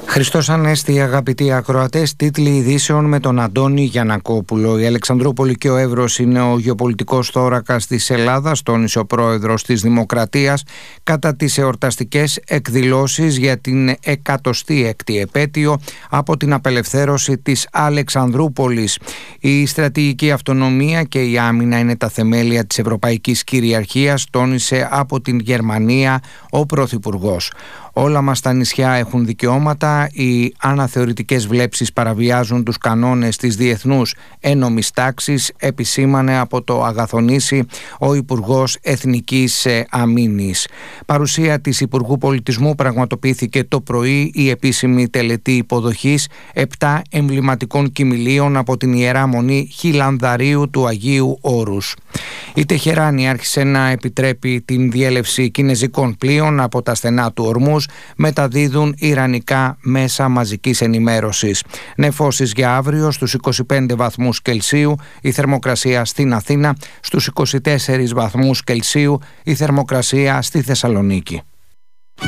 Χριστός Ανέστη, αγαπητοί ακροατές, τίτλοι ειδήσεων με τον Αντώνη Γιαννακόπουλο. Η Αλεξανδρούπολη και ο Εύρος είναι ο γεωπολιτικός θώρακας της Ελλάδας, τόνισε ο πρόεδρος της Δημοκρατίας κατά τις εορταστικές εκδηλώσεις για την 106η επέτειο από την απελευθέρωση της Αλεξανδρούπολης. Η στρατηγική αυτονομία και η άμυνα είναι τα θεμέλια της ευρωπαϊκής κυριαρχίας, τόνισε από την Γερμανία ο Πρωθυπουργός. Όλα μας τα νησιά έχουν δικαιώματα, οι αναθεωρητικές βλέψεις παραβιάζουν τους κανόνες της διεθνούς ένομης τάξης, επισήμανε από το Αγαθονήσι ο Υπουργός Εθνικής Αμήνης. Παρουσία της Υπουργού Πολιτισμού πραγματοποιήθηκε το πρωί η επίσημη τελετή υποδοχής 7 εμβληματικών κοιμηλίων από την Ιερά Μονή Χιλανδαρίου του Αγίου Όρους. Η Τεχεράνη άρχισε να επιτρέπει την διέλευση κινεζικών πλοίων από τα στενά του Ορμούς, μεταδίδουν ιρανικά μέσα μαζικής ενημέρωσης. Νεφώσεις για αύριο στους 25 βαθμούς Κελσίου, η θερμοκρασία στην Αθήνα, στους 24 βαθμούς Κελσίου η θερμοκρασία στη Θεσσαλονίκη.